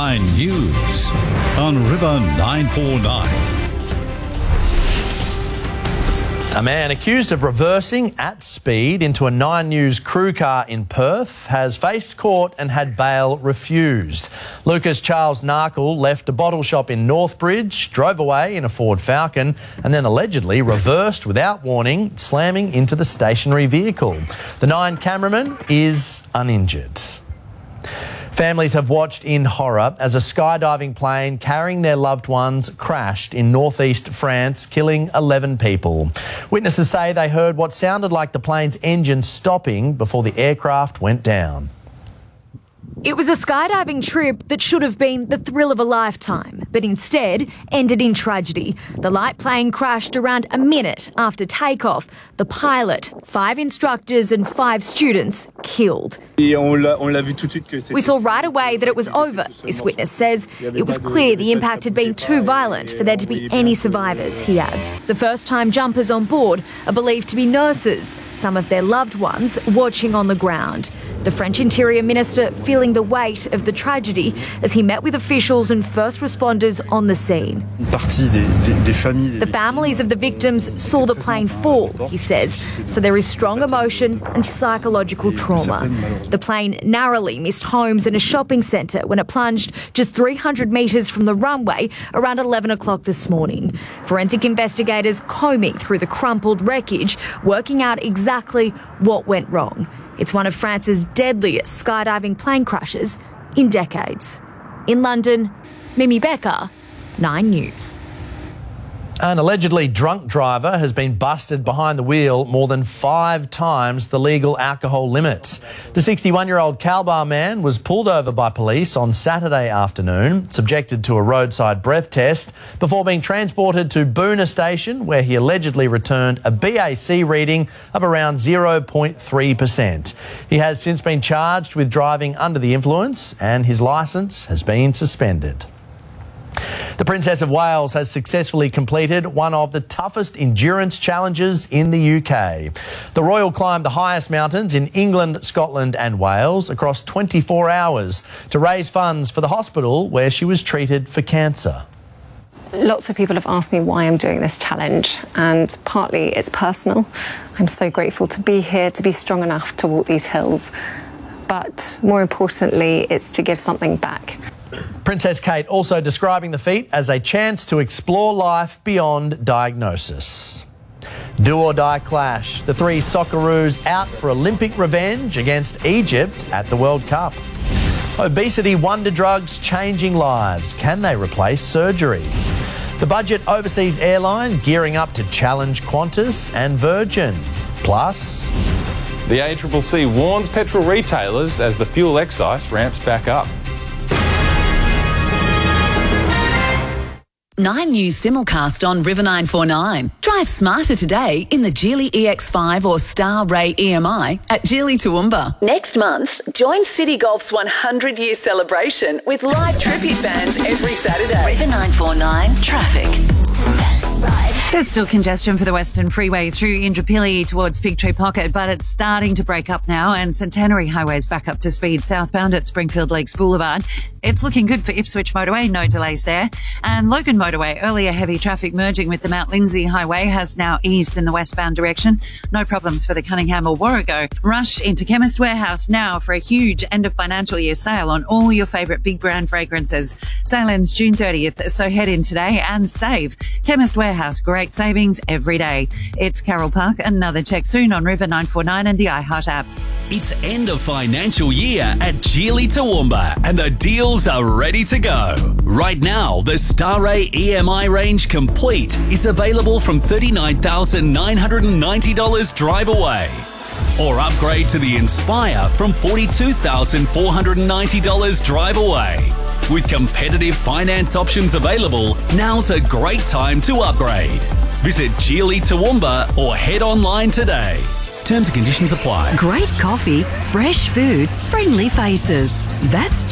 9 News on River 949. A man accused of reversing at speed into a 9 News crew car in Perth has faced court and had bail refused. Lucas Charles Narkle left a bottle shop in Northbridge, drove away in a Ford Falcon and then allegedly reversed without warning, slamming into the stationary vehicle. The Nine cameraman is uninjured. Families have watched in horror as a skydiving plane carrying their loved ones crashed in northeast France, killing 11 people. Witnesses say they heard what sounded like the plane's engine stopping before the aircraft went down. It was a skydiving trip that should have been the thrill of a lifetime, but instead ended in tragedy. The light plane crashed around a minute after takeoff. The pilot, 5 instructors and 5 students killed. We saw right away that it was over, this witness says. It was clear the impact had been too violent for there to be any survivors, he adds. The first-time jumpers on board are believed to be nurses, some of their loved ones watching on the ground. The French Interior Minister feeling the weight of the tragedy as he met with officials and first responders on the scene. The families of the victims saw the plane fall, he says, so there is strong emotion and psychological trauma. The plane narrowly missed homes and a shopping centre when it plunged just 300 metres from the runway around 11 o'clock this morning. Forensic investigators combing through the crumpled wreckage, working out exactly what went wrong. It's one of France's deadliest skydiving plane crashes in decades. In London, Mimi Becker, 9 News. An allegedly drunk driver has been busted behind the wheel more than 5 times the legal alcohol limit. The 61-year-old Kalbar man was pulled over by police on Saturday afternoon, subjected to a roadside breath test before being transported to Boonah Station, where he allegedly returned a BAC reading of around 0.3%. He has since been charged with driving under the influence and his licence has been suspended. The Princess of Wales has successfully completed one of the toughest endurance challenges in the UK. The royal climbed the highest mountains in England, Scotland and Wales across 24 hours to raise funds for the hospital where she was treated for cancer. Lots of people have asked me why I'm doing this challenge, and partly it's personal. I'm so grateful to be here, to be strong enough to walk these hills. But more importantly, it's to give something back. Princess Kate also describing the feat as a chance to explore life beyond diagnosis. Do or die clash. The 3 Socceroos out for Olympic revenge against Egypt at the World Cup. Obesity wonder drugs changing lives. Can they replace surgery? The budget overseas airline gearing up to challenge Qantas and Virgin. Plus, the ACCC warns petrol retailers as the fuel excise ramps back up. 9 News simulcast on River 949. Drive smarter today in the Geely EX5 or Star Ray EMI at Geely Toowoomba. Next month, join City Golf's 100-year celebration with live tribute bands every Saturday. River 949 traffic. There's still congestion for the Western Freeway through Indooroopilly towards Fig Tree Pocket, but it's starting to break up now, and Centenary Highway's back up to speed southbound at Springfield Lakes Boulevard. It's looking good for Ipswich Motorway, no delays there. And Logan Motorway, earlier heavy traffic merging with the Mount Lindsay Highway has now eased in the westbound direction. No problems for the Cunningham or Warrego. Rush into Chemist Warehouse now for a huge end of financial year sale on all your favourite big brand fragrances. Sale ends June 30th, so head in today and save. Chemist Warehouse, great savings every day. It's Carol Park. Another check soon on River 949 and the iHeart app. It's end of financial year at Geely Toowoomba and the deals are ready to go. Right now, the Star Ray EMI range complete is available from $39,990 drive away. Or upgrade to the Inspire from $42,490 drive away. With competitive finance options available, now's a great time to upgrade. Visit Geely Toowoomba or head online today. Terms and conditions apply. Great coffee, fresh food, friendly faces. That's